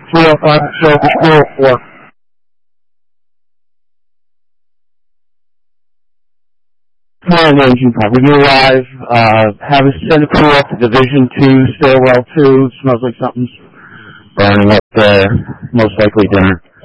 305 show 404. Command Engine Park. We're live. Have a send crew up to Division 2, Stairwell 2. Smells like something's burning up there. Most likely dinner.